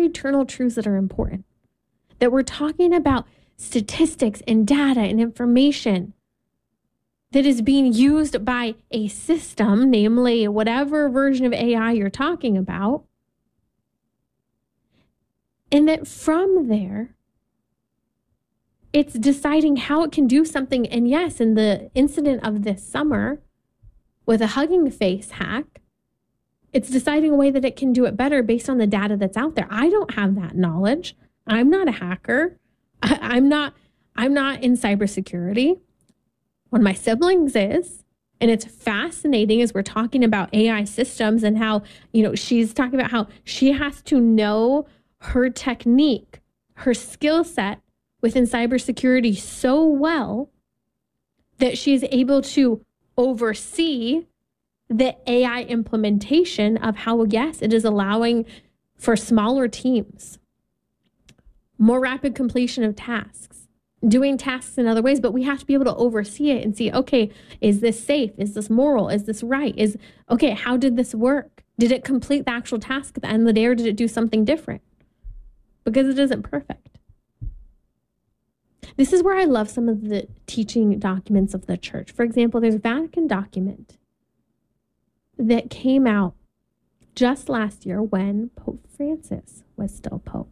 eternal truths that are important. That we're talking about statistics and data and information that is being used by a system, namely whatever version of AI you're talking about. And that from there, it's deciding how it can do something. And yes, in the incident of this summer with a Hugging Face hack, it's deciding a way that it can do it better based on the data that's out there. I don't have that knowledge. I'm not a hacker. I'm not in cybersecurity. One of my siblings is. And it's fascinating as we're talking about AI systems and how, she's talking about how she has to know her technique, her skill set within cybersecurity so well that she's able to oversee the AI implementation of how, yes, it is allowing for smaller teams, more rapid completion of tasks, doing tasks in other ways, but we have to be able to oversee it and see, okay, is this safe? Is this moral? Is this right? How did this work? Did it complete the actual task at the end of the day, or did it do something different? Because it isn't perfect. This is where I love some of the teaching documents of the church. For example, there's a Vatican document that came out just last year when Pope Francis was still Pope.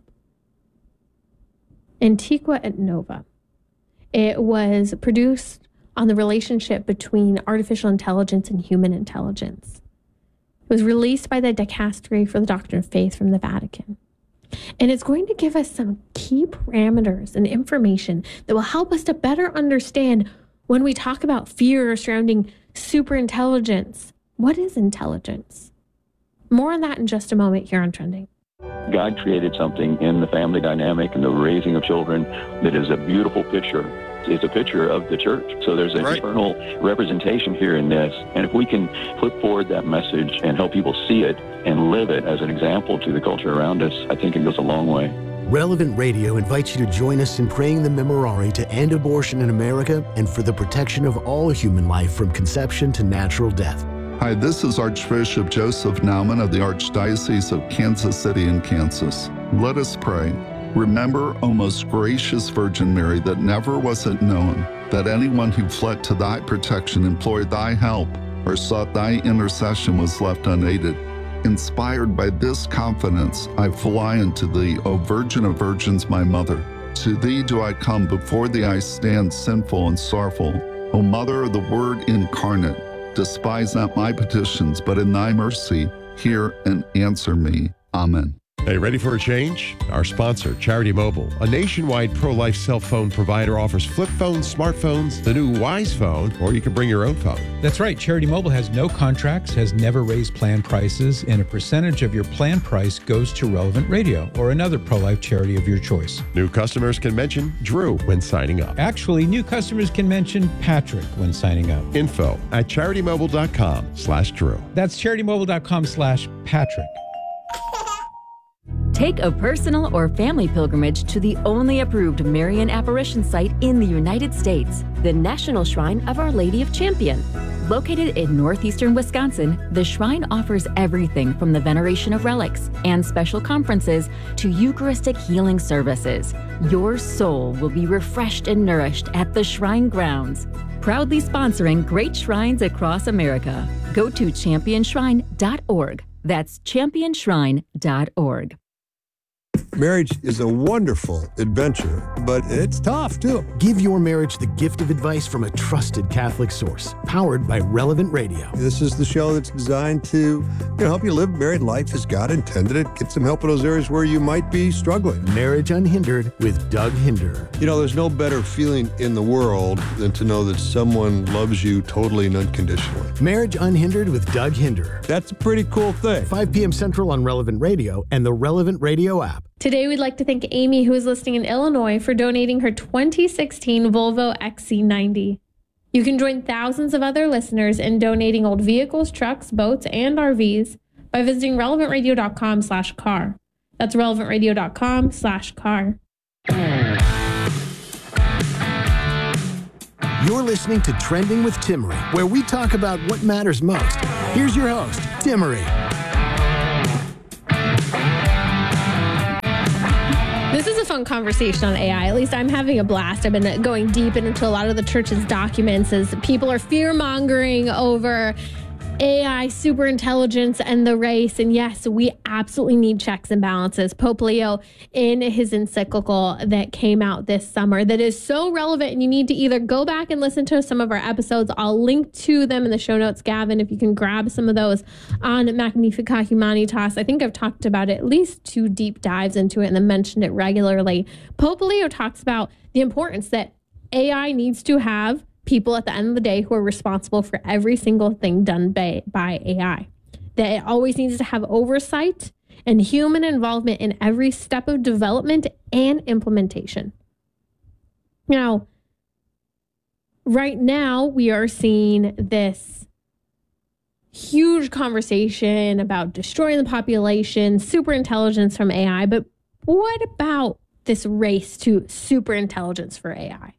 Antiqua et Nova. It was produced on the relationship between artificial intelligence and human intelligence. It was released by the Dicastery for the Doctrine of Faith from the Vatican. And it's going to give us some key parameters and information that will help us to better understand when we talk about fear surrounding superintelligence. What is intelligence? More on that in just a moment here on Trending. God created something in the family dynamic and the raising of children that is a beautiful picture. It's a picture of the church. So there's an eternal representation here in this. And if we can put forward that message and help people see it and live it as an example to the culture around us, I think it goes a long way. Relevant Radio invites you to join us in praying the Memorare to end abortion in America and for the protection of all human life from conception to natural death. Hi, this is Archbishop Joseph Naumann of the Archdiocese of Kansas City in Kansas. Let us pray. Remember, O most gracious Virgin Mary, that never was it known that anyone who fled to thy protection, implored thy help, or sought thy intercession was left unaided. Inspired by this confidence, I fly unto thee, O Virgin of Virgins, my Mother. To thee do I come, before thee I stand sinful and sorrowful. O Mother of the Word incarnate, despise not my petitions, but in thy mercy hear and answer me. Amen. Hey, ready for a change? Our sponsor, Charity Mobile, a nationwide pro-life cell phone provider, offers flip phones, smartphones, the new Wise phone, or you can bring your own phone. That's right. Charity Mobile has no contracts, has never raised plan prices, and a percentage of your plan price goes to Relevant Radio or another pro-life charity of your choice. New customers can mention Drew when signing up. Actually, new customers can mention Patrick when signing up. Info at CharityMobile.com/Drew. That's CharityMobile.com/Patrick. Take a personal or family pilgrimage to the only approved Marian apparition site in the United States, the National Shrine of Our Lady of Champion. Located in northeastern Wisconsin, the shrine offers everything from the veneration of relics and special conferences to Eucharistic healing services. Your soul will be refreshed and nourished at the shrine grounds. Proudly sponsoring great shrines across America. Go to championShrine.org. That's championShrine.org. Marriage is a wonderful adventure, but it's tough, too. Give your marriage the gift of advice from a trusted Catholic source, powered by Relevant Radio. This is the show that's designed to help you live married life as God intended it. Get some help in those areas where you might be struggling. Marriage Unhindered with Doug Hinder. There's no better feeling in the world than to know that someone loves you totally and unconditionally. Marriage Unhindered with Doug Hinder. That's a pretty cool thing. 5 p.m. Central on Relevant Radio and the Relevant Radio app. Today, we'd like to thank Amy, who is listening in Illinois, for donating her 2016 Volvo XC90. You can join thousands of other listeners in donating old vehicles, trucks, boats, and RVs by visiting relevantradio.com/car. That's relevantradio.com/car. You're listening to Trending with Timmery, where we talk about what matters most. Here's your host, Timmery. fun conversation on AI. At least I'm having a blast. I've been going deep into a lot of the church's documents as people are fear-mongering over AI, superintelligence, and the race. And yes, we absolutely need checks and balances. Pope Leo, in his encyclical that came out this summer, that is so relevant, and you need to either go back and listen to some of our episodes. I'll link to them in the show notes, Gavin, if you can grab some of those on Magnificat Humanitas. I think I've talked about it, at least 2 deep dives into it, and then mentioned it regularly. Pope Leo talks about the importance that AI needs to have people at the end of the day who are responsible for every single thing done by AI. That it always needs to have oversight and human involvement in every step of development and implementation. Now, right now, we are seeing this huge conversation about destroying the population, superintelligence from AI, but what about this race to superintelligence for AI?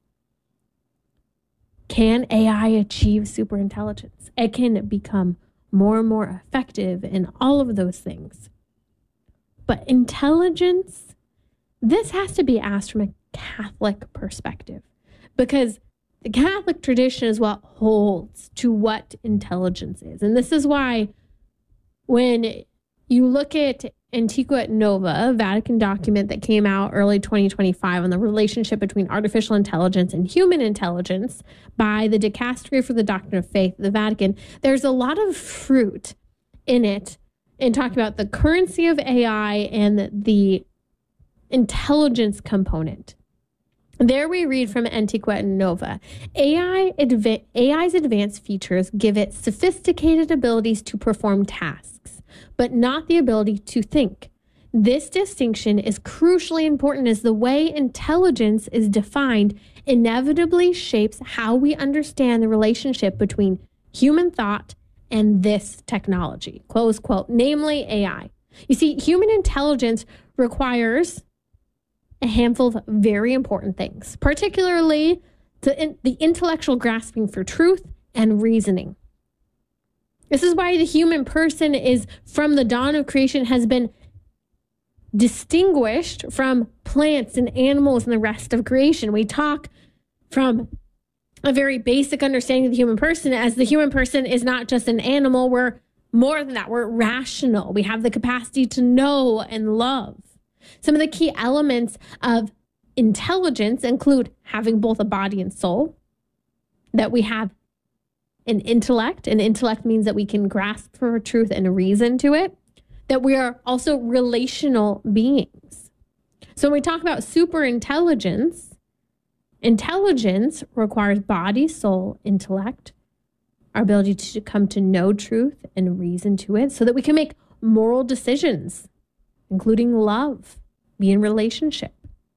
Can AI achieve superintelligence? It can become more and more effective in all of those things. But intelligence, this has to be asked from a Catholic perspective, because the Catholic tradition is what holds to what intelligence is. And this is why when you look at Antiqua et Nova, a Vatican document that came out early 2025 on the relationship between artificial intelligence and human intelligence by the Dicastery for the Doctrine of Faith, the Vatican, there's a lot of fruit in it in talking about the currency of AI and the intelligence component. There we read from Antiqua et Nova, AI's advanced features give it sophisticated abilities to perform tasks, but not the ability to think. This distinction is crucially important as the way intelligence is defined inevitably shapes how we understand the relationship between human thought and this technology, close quote, namely AI. You see, human intelligence requires a handful of very important things, particularly the intellectual grasping for truth and reasoning. This is why the human person is, from the dawn of creation, has been distinguished from plants and animals and the rest of creation. We talk from a very basic understanding of the human person as the human person is not just an animal. We're more than that. We're rational. We have the capacity to know and love. Some of the key elements of intelligence include having both a body and soul, that we have an intellect, and intellect means that we can grasp for truth and reason to it, that we are also relational beings. So when we talk about superintelligence, intelligence requires body, soul, intellect, our ability to come to know truth and reason to it so that we can make moral decisions, including love, be in relationship.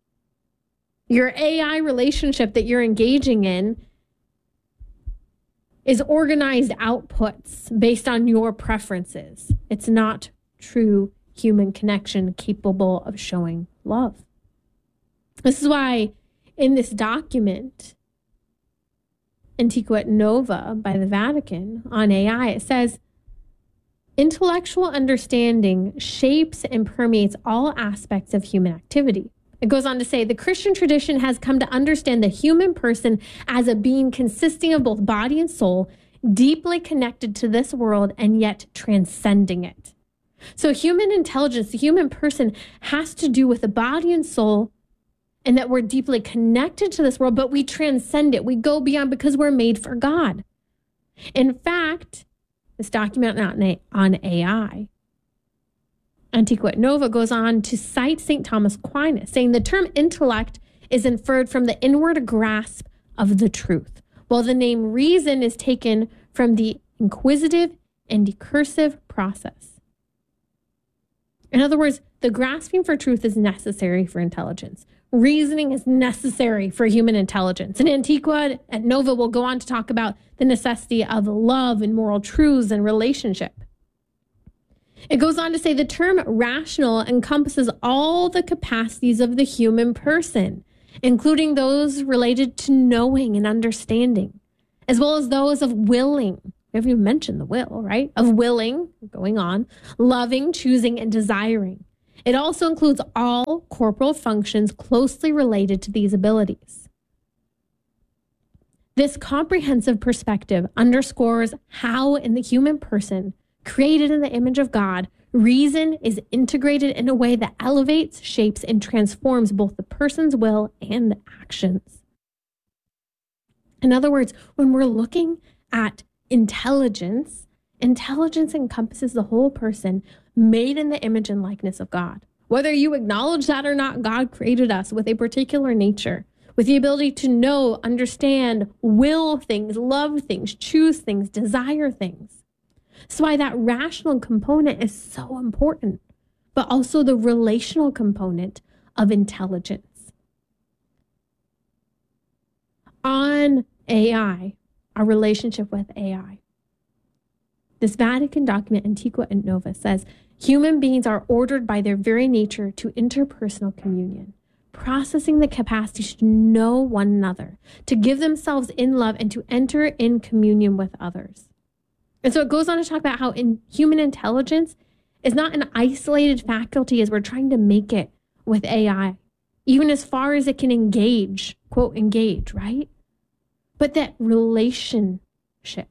Your AI relationship that you're engaging in is organized outputs based on your preferences. It's not true human connection capable of showing love. This is why in this document, Antiqua et Nova by the Vatican on AI, it says, intellectual understanding shapes and permeates all aspects of human activity. It goes on to say, the Christian tradition has come to understand the human person as a being consisting of both body and soul, deeply connected to this world and yet transcending it. So human intelligence, the human person, has to do with the body and soul, and that we're deeply connected to this world, but we transcend it. We go beyond because we're made for God. In fact, this document on AI, Antiqua et Nova, goes on to cite St. Thomas Aquinas, saying the term intellect is inferred from the inward grasp of the truth, while the name reason is taken from the inquisitive and discursive process. In other words, the grasping for truth is necessary for intelligence. Reasoning is necessary for human intelligence. And Antiqua et Nova will go on to talk about the necessity of love and moral truths and relationship. It goes on to say the term rational encompasses all the capacities of the human person, including those related to knowing and understanding, as well as those of willing. We haven't even mentioned the will, right? Of willing, going on, loving, choosing, and desiring. It also includes all corporal functions closely related to these abilities. This comprehensive perspective underscores how in the human person, created in the image of God, reason is integrated in a way that elevates, shapes, and transforms both the person's will and actions. In other words, when we're looking at intelligence, intelligence encompasses the whole person made in the image and likeness of God. Whether you acknowledge that or not, God created us with a particular nature, with the ability to know, understand, will things, love things, choose things, desire things. That's why that rational component is so important, but also the relational component of intelligence. On AI, our relationship with AI. This Vatican document, Antiqua et Nova, says human beings are ordered by their very nature to interpersonal communion, processing the capacity to know one another, to give themselves in love, and to enter in communion with others. And so it goes on to talk about how human intelligence is not an isolated faculty as we're trying to make it with AI, even as far as it can engage, quote, engage, right? But that relationship,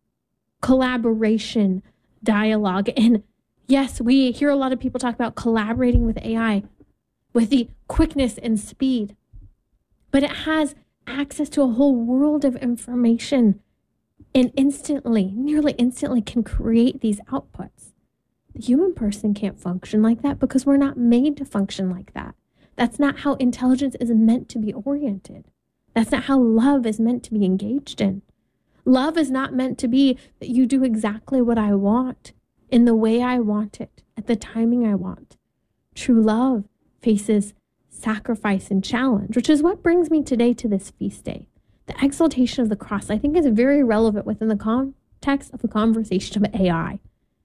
collaboration, dialogue, and yes, we hear a lot of people talk about collaborating with AI with the quickness and speed, but it has access to a whole world of information and nearly instantly can create these outputs. The human person can't function like that because we're not made to function like that. That's not how intelligence is meant to be oriented. That's not how love is meant to be engaged in. Love is not meant to be that you do exactly what I want in the way I want it at the timing I want. True love faces sacrifice and challenge, which is what brings me today to this feast day. The exaltation of the cross, I think, is very relevant within the context of the conversation of AI.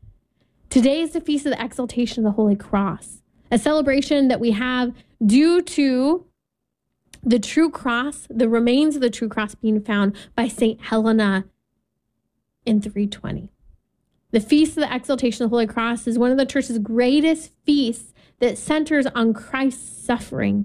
Today is the feast of the exaltation of the Holy Cross, a celebration that we have due to the true cross, the remains of the true cross being found by St. Helena in 320. The Feast of the Exaltation of the Holy Cross is one of the church's greatest feasts that centers on Christ's suffering.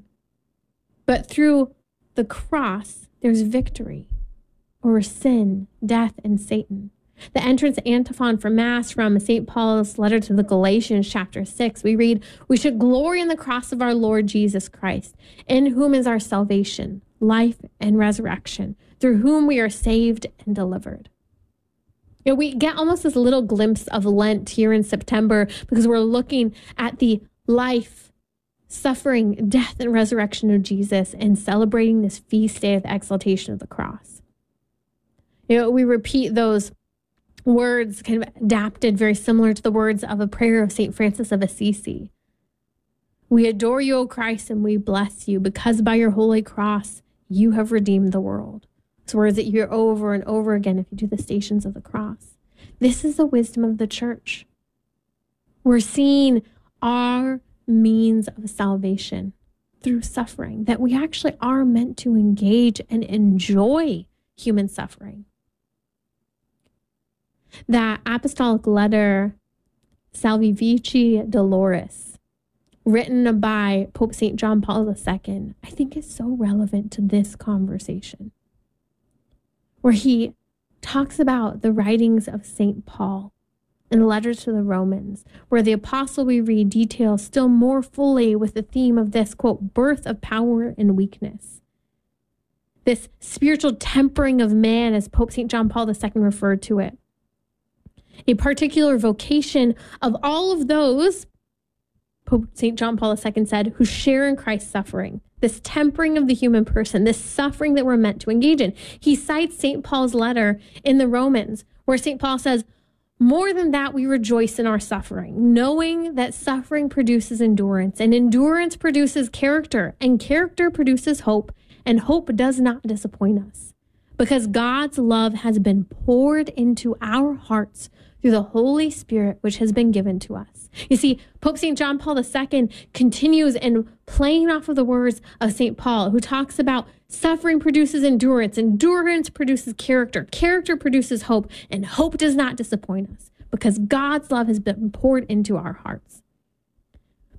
But through the cross, there's victory over sin, death, and Satan. The entrance antiphon for Mass from St. Paul's letter to the Galatians, chapter 6, we read, "We should glory in the cross of our Lord Jesus Christ, in whom is our salvation, life, and resurrection, through whom we are saved and delivered." You know, we get almost this little glimpse of Lent here in September because we're looking at the life, suffering, death, and resurrection of Jesus and celebrating this feast day of the exaltation of the cross. You know, we repeat those words kind of adapted very similar to the words of a prayer of St. Francis of Assisi. "We adore you, O Christ, and we bless you because by your holy cross, you have redeemed the world." It's words that you hear over and over again if you do the Stations of the Cross. This is the wisdom of the church. We're seeing our means of salvation through suffering, that we actually are meant to engage and enjoy human suffering. That apostolic letter, Salvi Vici Doloris, written by Pope St. John Paul II, I think is so relevant to this conversation, where he talks about the writings of St. Paul in the letter to the Romans, where the apostle we read details still more fully with the theme of this, quote, birth of power and weakness. This spiritual tempering of man, as Pope St. John Paul II referred to it. A particular vocation of all of those, Pope St. John Paul II said, who share in Christ's suffering. This tempering of the human person, this suffering that we're meant to engage in. He cites St. Paul's letter in the Romans, where St. Paul says, "More than that, we rejoice in our suffering, knowing that suffering produces endurance, and endurance produces character, and character produces hope, and hope does not disappoint us, because God's love has been poured into our hearts through the Holy Spirit, which has been given to us." You see, Pope St. John Paul II continues in playing off of the words of St. Paul, who talks about suffering produces endurance, endurance produces character, character produces hope, and hope does not disappoint us because God's love has been poured into our hearts.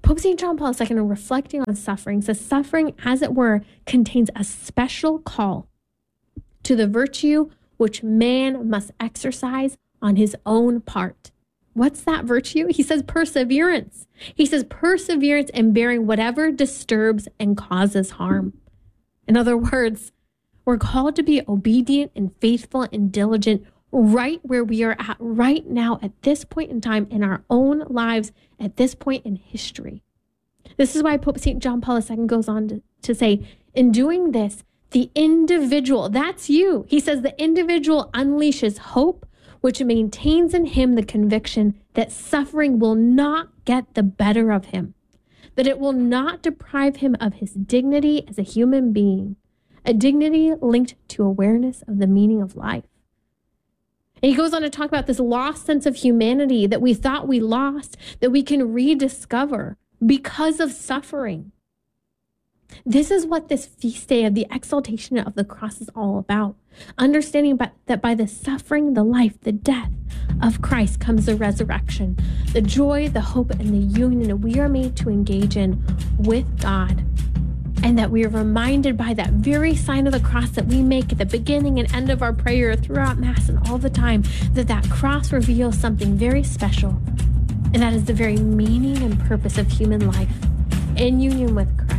Pope St. John Paul II, in reflecting on suffering, says suffering, as it were, contains a special call to the virtue which man must exercise on his own part. What's that virtue? He says perseverance. He says perseverance in bearing whatever disturbs and causes harm. In other words, we're called to be obedient and faithful and diligent right where we are at right now at this point in time in our own lives, at this point in history. This is why Pope St. John Paul II goes on to say, in doing this, the individual, that's you. He says the individual unleashes hope, which maintains in him the conviction that suffering will not get the better of him, that it will not deprive him of his dignity as a human being, a dignity linked to awareness of the meaning of life. And he goes on to talk about this lost sense of humanity that we thought we lost, that we can rediscover because of suffering. This is what this feast day of the exaltation of the cross is all about. Understanding that by the suffering, the life, the death of Christ comes the resurrection, the joy, the hope, and the union that we are made to engage in with God. And that we are reminded by that very sign of the cross that we make at the beginning and end of our prayer throughout Mass and all the time, that cross reveals something very special. And that is the very meaning and purpose of human life in union with Christ.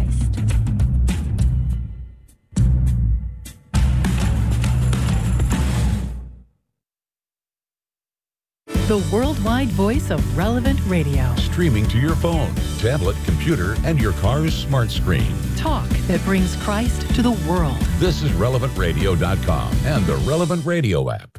The worldwide voice of Relevant Radio. Streaming to your phone, tablet, computer, and your car's smart screen. Talk that brings Christ to the world. This is RelevantRadio.com and the Relevant Radio app.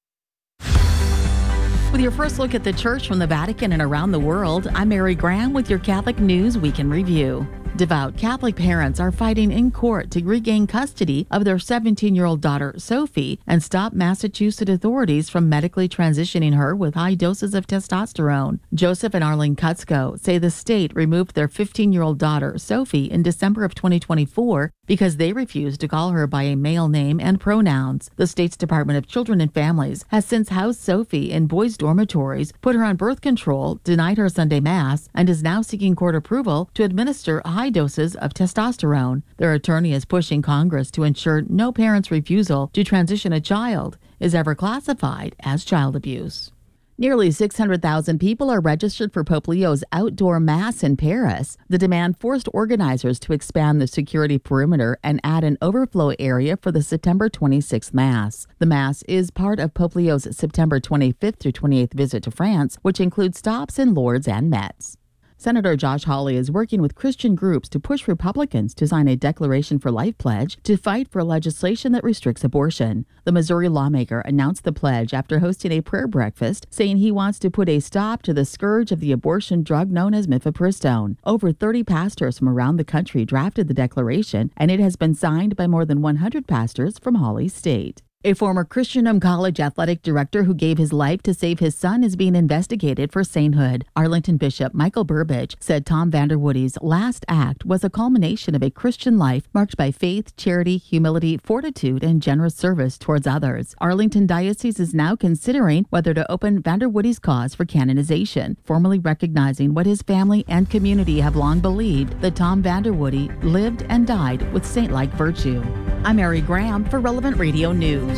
With your first look at the church from the Vatican and around the world, I'm Mary Graham with your Catholic News Week in Review. Devout Catholic parents are fighting in court to regain custody of their 17-year-old daughter, Sophie, and stop Massachusetts authorities from medically transitioning her with high doses of testosterone. Joseph and Arlene Kutzko say the state removed their 15-year-old daughter, Sophie, in December of 2024 because they refused to call her by a male name and pronouns. The state's Department of Children and Families has since housed Sophie in boys' dormitories, put her on birth control, denied her Sunday Mass, and is now seeking court approval to administer high doses of testosterone. Their attorney is pushing Congress to ensure no parent's refusal to transition a child is ever classified as child abuse. Nearly 600,000 people are registered for Pope Leo's outdoor Mass in Paris. The demand forced organizers to expand the security perimeter and add an overflow area for the September 26th Mass. The Mass is part of Pope Leo's September 25th through 28th visit to France, which includes stops in Lourdes and Metz. Senator Josh Hawley is working with Christian groups to push Republicans to sign a Declaration for Life pledge to fight for legislation that restricts abortion. The Missouri lawmaker announced the pledge after hosting a prayer breakfast, saying he wants to put a stop to the scourge of the abortion drug known as mifepristone. Over 30 pastors from around the country drafted the declaration, and it has been signed by more than 100 pastors from Hawley's state. A former Christianum College athletic director who gave his life to save his son is being investigated for sainthood. Arlington Bishop Michael Burbidge said Tom Vanderwoody's last act was a culmination of a Christian life marked by faith, charity, humility, fortitude, and generous service towards others. Arlington Diocese is now considering whether to open Vanderwoody's cause for canonization, formally recognizing what his family and community have long believed, that Tom Vanderwoody lived and died with saint-like virtue. I'm Mary Graham for Relevant Radio News.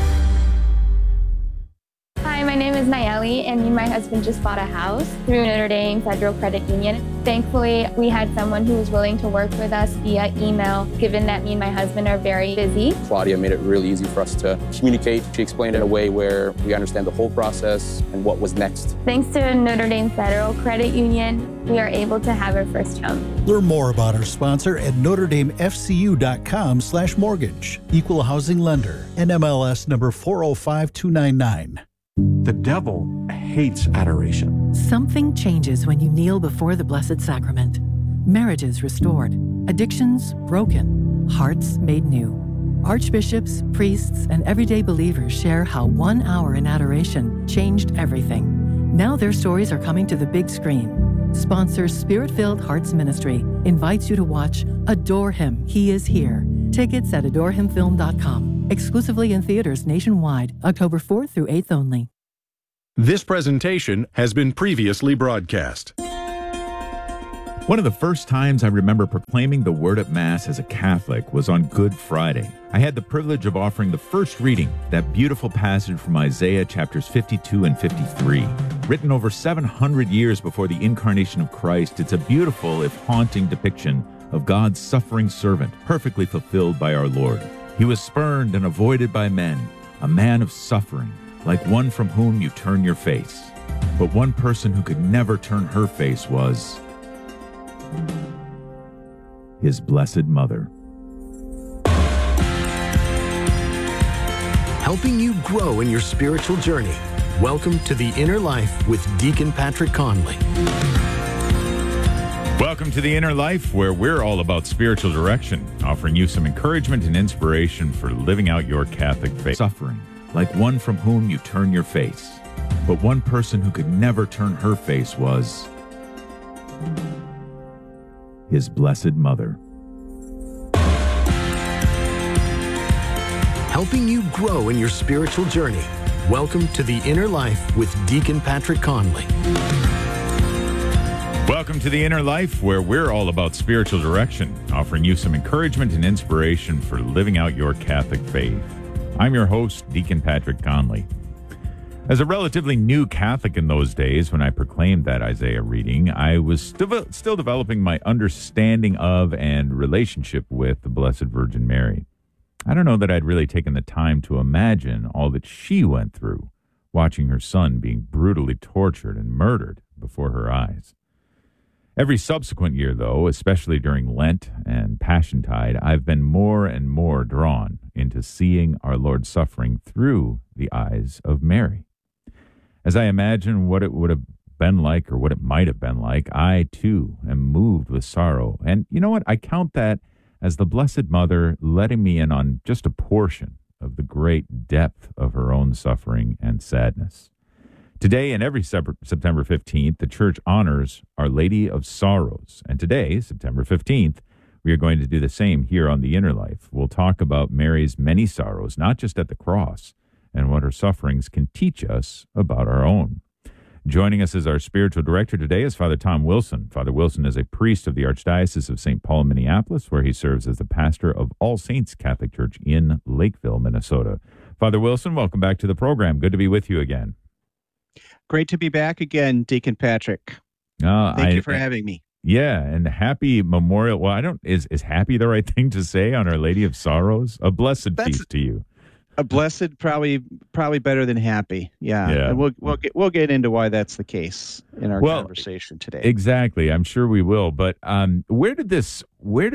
Hi, my name is Nayeli, and me and my husband just bought a house through Notre Dame Federal Credit Union. Thankfully, we had someone who was willing to work with us via email, given that me and my husband are very busy. Claudia made it really easy for us to communicate. She explained it in a way where we understand the whole process and what was next. Thanks to Notre Dame Federal Credit Union, we are able to have our first home. Learn more about our sponsor at NotreDameFCU.com/mortgage. Equal housing lender. NMLS number 405299. The devil hates adoration. Something changes when you kneel before the Blessed Sacrament. Marriages restored, addictions broken, hearts made new. Archbishops, priests, and everyday believers share how 1 hour in adoration changed everything. Now their stories are coming to the big screen. Sponsor Spirit-Filled Hearts Ministry invites you to watch Adore Him, He Is Here. Tickets at adorehimfilm.com. Exclusively in theaters nationwide, October 4th through 8th only. This presentation has been previously broadcast. One of the first times I remember proclaiming the word at Mass as a Catholic was on Good Friday. I had the privilege of offering the first reading, that beautiful passage from Isaiah chapters 52 and 53. Written over 700 years before the incarnation of Christ, it's a beautiful, if haunting, depiction of God's suffering servant, perfectly fulfilled by our Lord. He was spurned and avoided by men, a man of suffering, like one from whom you turn your face. But one person who could never turn her face was his Blessed Mother. Helping you grow in your spiritual journey. Welcome to The Inner Life with Deacon Patrick Conley. Welcome to The Inner Life, where we're all about spiritual direction, offering you some encouragement and inspiration for living out your Catholic faith. Suffering, like one from whom you turn your face. But one person who could never turn her face was his Blessed Mother. Helping you grow in your spiritual journey. Welcome to The Inner Life with Deacon Patrick Conley. Welcome to The Inner Life, where we're all about spiritual direction, offering you some encouragement and inspiration for living out your Catholic faith. I'm your host, Deacon Patrick Conley. As a relatively new Catholic in those days, when I proclaimed that Isaiah reading, I was still developing my understanding of and relationship with the Blessed Virgin Mary. I don't know that I'd really taken the time to imagine all that she went through, watching her son being brutally tortured and murdered before her eyes. Every subsequent year, though, especially during Lent and Passiontide, I've been more and more drawn into seeing our Lord suffering through the eyes of Mary. As I imagine what it would have been like, or what it might have been like, I, too, am moved with sorrow. And you know what? I count that as the Blessed Mother letting me in on just a portion of the great depth of her own suffering and sadness. Today and every September 15th, the Church honors Our Lady of Sorrows. And today, September 15th, we are going to do the same here on The Inner Life. We'll talk about Mary's many sorrows, not just at the cross, and what her sufferings can teach us about our own. Joining us as our spiritual director today is Father Tom Wilson. Father Wilson is a priest of the Archdiocese of St. Paul, Minneapolis, where he serves as the pastor of All Saints Catholic Church in Lakeville, Minnesota. Father Wilson, welcome back to the program. Good to be with you again. Great to be back again, Deacon Patrick. Thank you for having me. Yeah, and happy Memorial. Well, is happy the right thing to say on Our Lady of Sorrows? A blessed feast to you. A blessed, probably better than happy. Yeah. And we'll get into why that's the case in our conversation today. Exactly. I'm sure we will. But where did this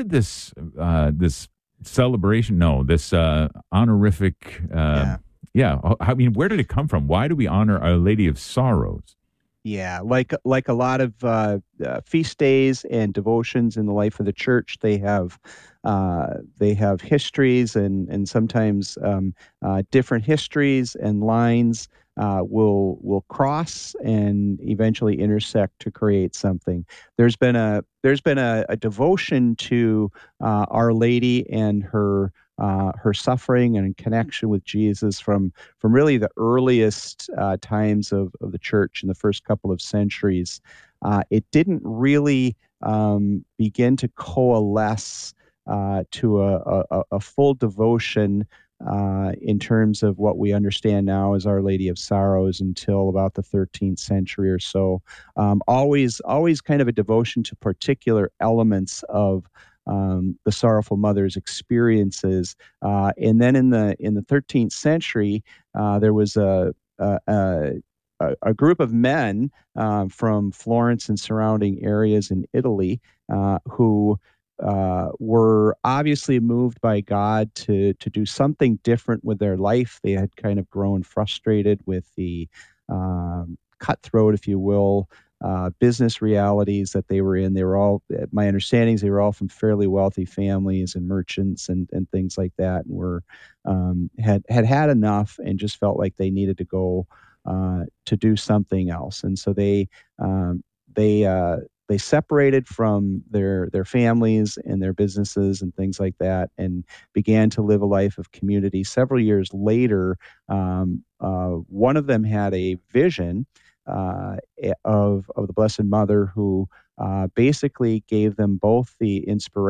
celebration? No, this honorific. I mean, where did it come from? Why do we honor Our Lady of Sorrows? Yeah, like a lot of feast days and devotions in the life of the church, they have histories and sometimes different histories and lines will cross and eventually intersect to create something. There's been a devotion to Our Lady and her suffering and connection with Jesus from really the earliest times of the church in the first couple of centuries. It didn't really begin to coalesce to a full devotion in terms of what we understand now as Our Lady of Sorrows until about the 13th century or so. Always kind of a devotion to particular elements of the Sorrowful Mother's experiences, and then in the 13th century, there was a group of men from Florence and surrounding areas in Italy who were obviously moved by God to do something different with their life. They had kind of grown frustrated with the cutthroat, if you will, business realities that they were in. They were all, my understanding is they were all from fairly wealthy families and merchants and things like that, and were had enough and just felt like they needed to go to do something else. And so they separated from their families and their businesses and things like that, and began to live a life of community. Several years later, one of them had a vision of the Blessed Mother, who basically gave them both the inspiration